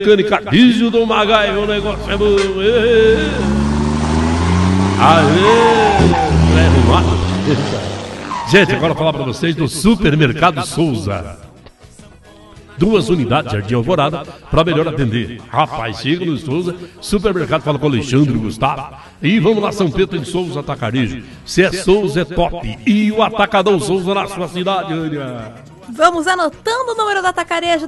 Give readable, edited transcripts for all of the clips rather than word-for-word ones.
Mecânica Dígio do Magai, o negócio é bom. Gente, agora falar pra vocês do Supermercado Souza. 2 unidades, Jardim Alvorada, para melhor atender. Rapaz, chega no Souza, Supermercado, fala com o Alexandre Gustavo. E vamos lá, São Pedro em Souza Atacarejo. Se é Souza, é top. E o Atacadão Souza na sua cidade, Ania. Vamos anotando o número do Atacarejo,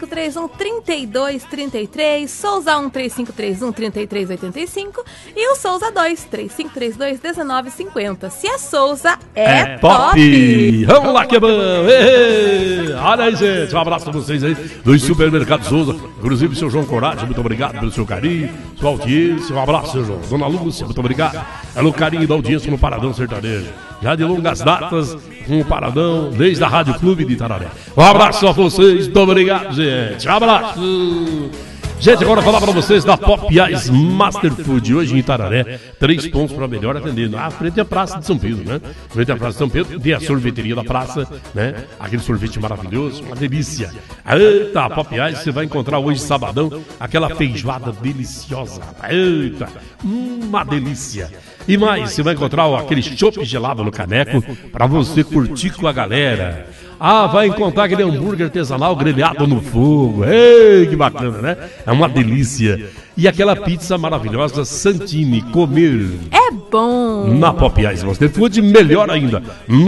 3531-3233, Souza 1-3531-3385 e o Souza 2-3532-1950. Se é Souza, é top! Vamos lá, que é bom! Olha aí, gente, um abraço pra vocês aí do Supermercado Souza, inclusive seu João Coragem, muito obrigado pelo seu carinho, sua audiência, um abraço, seu João. Dona Lúcia, muito obrigado pelo carinho da audiência no Paradão Sertanejo. Já de longas datas, com o Paradão, desde a Rádio Clube de Itararé. Um abraço a vocês, muito obrigado, gente. Um abraço. Gente, agora falar para vocês da Pop Ice Master Food, hoje em Itararé, 3 pontos para melhor atender. À frente é a Praça de São Pedro, né? Frente à Praça de São Pedro, tem a sorveteria da praça, né? Aquele sorvete maravilhoso, uma delícia. Eita, Pop Ice, você vai encontrar hoje, sabadão, aquela feijoada deliciosa. Eita, uma delícia. E mais, você vai encontrar aquele chopp gelado no caneco para você curtir com a galera. Ah, vai encontrar aquele hambúrguer artesanal grelhado no fogo. Ei, que bacana, né? É uma delícia. E aquela pizza maravilhosa Santini, comer. É bom. Na Pop Ice Master Food, melhor ainda.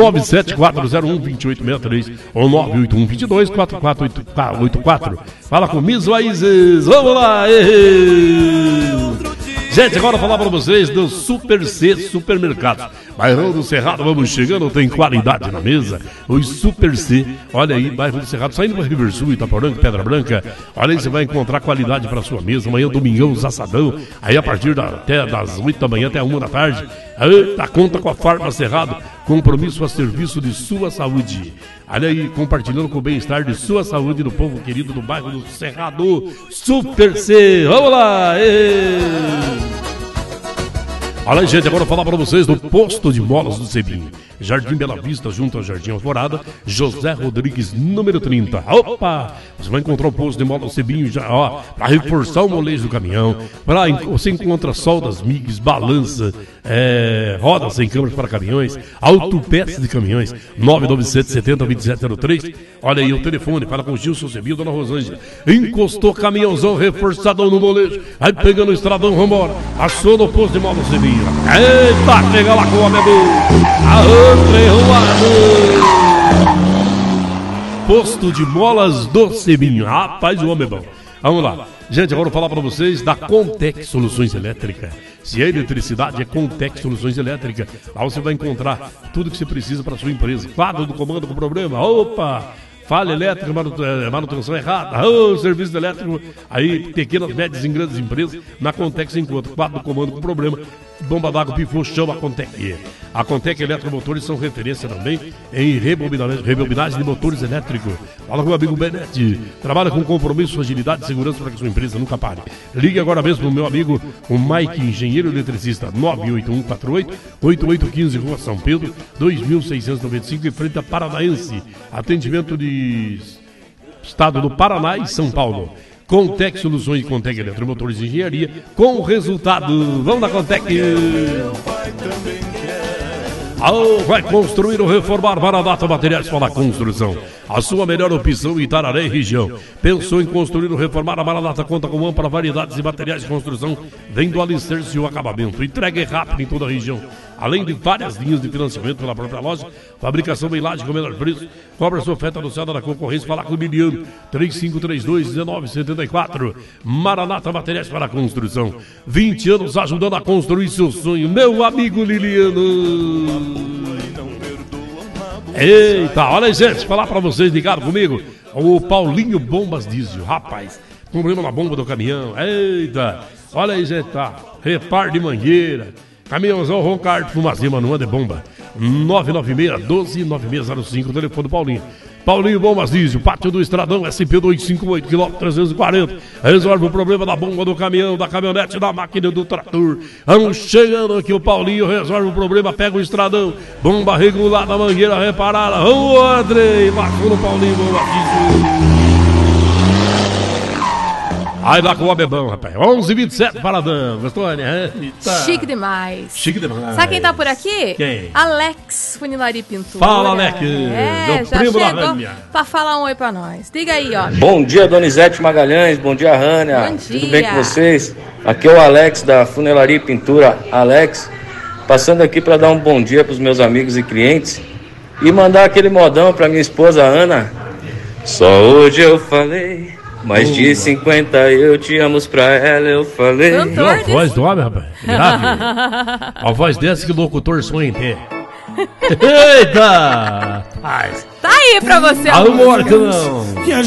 974012863 ou 981224484. Fala comigo, Aizes. Vamos lá. Gente, agora falar para vocês do Super C Supermercados. Bairro do Cerrado, vamos chegando, tem qualidade na mesa. Os Super C, olha aí, Bairro do Cerrado, saindo para Riversul, Itaporanga, Pedra Branca. Olha aí, você vai encontrar qualidade para sua mesa. Amanhã, domingão, assadão. Aí a partir até das 8 da manhã até 1 da tarde. Eita, conta com a Farma Cerrado. Compromisso a serviço de sua saúde. Olha aí, compartilhando com o bem-estar de sua saúde do povo querido do bairro do Cerrado. Super C, vamos lá! Olha aí, gente, agora eu vou falar para vocês do Posto de Molas do Cebinho. Jardim Bela Vista, junto ao Jardim Alvorada, José Rodrigues, número 30. Opa! Você vai encontrar o Posto de Molas do Cebinho já, ó, para reforçar o molejo do caminhão. Você encontra soldas, migues, balança, rodas sem câmeras para caminhões, autopeças de caminhões, 997-70-2703. Olha aí o telefone, fala com o Gilson Cebinho, Dona Rosângela. Encostou caminhãozão reforçadão no molejo, aí pegando o estradão, vambora. Achou no Posto de Molas do Cebinho. Eita, pega lá com o homem do Posto de Molas do Cebinho. Rapaz, o homem é bom. Vamos lá. Gente, agora eu vou falar para vocês da Contec Soluções Elétricas. Se é eletricidade, é Contec Soluções Elétricas. Lá você vai encontrar tudo que você precisa para sua empresa. Quadro do comando com problema. Opa! Falha elétrica, manutenção errada, serviço elétrico, aí pequenas, médias e grandes empresas, na Contec se encontra, quadro do comando com problema, bomba d'água, pifou, chama a Contec. A Contec Eletromotores são referência também em rebobinagem de motores elétricos. Fala com o amigo Benete, trabalha com compromisso, agilidade e segurança para que sua empresa nunca pare. Ligue agora mesmo pro meu amigo, o Mike, engenheiro eletricista, 98148-8815, Rua São Pedro, 2695, em frente a Paranaense. Atendimento de Estado do Paraná e São Paulo. Contec Soluções e Contec Eletromotores e Engenharia com resultado. Vamos na Contec. Vai construir ou reformar Maranata Materiais para a Construção. A sua melhor opção em Itararé e região. Pensou em construir ou reformar? A Maranata conta com ampla variedades de materiais de construção, vem do alicerce e o acabamento. Entrega rápida em toda a região. Além de várias linhas de financiamento pela própria loja, fabricação em laje com o menor preço. Cobra sua oferta anunciada na concorrência. Fala com o Miliano, 3532-1974. Maranata Materiais para a Construção. 20 anos ajudando a construir seu sonho. Meu amigo Liliano. Eita, olha aí, gente, falar pra vocês, ligaram comigo, o Paulinho Bombas Diesel, rapaz, problema na bomba do caminhão, eita, olha aí, gente, tá, reparo de mangueira, caminhãozão roncar de fumazinha, mas não anda de bomba, 996-12-9605, o telefone do Paulinho. Paulinho Bombas Diesel, Pátio do Estradão, SP258, quilômetro 340. Resolve o problema da bomba do caminhão, da caminhonete, da máquina do trator. Vamos chegando aqui, o Paulinho resolve o problema, pega o Estradão. Bomba regulada, mangueira reparada. Vamos, Andrei, marcou no Paulinho Bombas Diesel. Aí lá com o homem é bom, rapaz. 11h27, Paradão. Gostou, né? Eita. Chique demais. Chique demais. Sabe quem tá por aqui? Quem? Alex, Funilaria e Pintura. Fala, Alex. Meu Já primo da chegou Rânia. pra falar um oi pra nós. Diga aí, ó. Bom dia, Donizete Magalhães. Bom dia, Rânia. Bom Tudo dia. bem com vocês? Aqui é o Alex da Funilaria e Pintura. Alex, passando aqui para dar um bom dia para os meus amigos e clientes e mandar aquele modão para minha esposa Ana. Só hoje eu falei, mais de 50 eu te amo pra ela, eu falei. Viu a voz do homem, rapaz? Grave. A voz dessa que o locutor sonha em ter. Eita! Paz. Tá aí pra você, Alô, Morcão.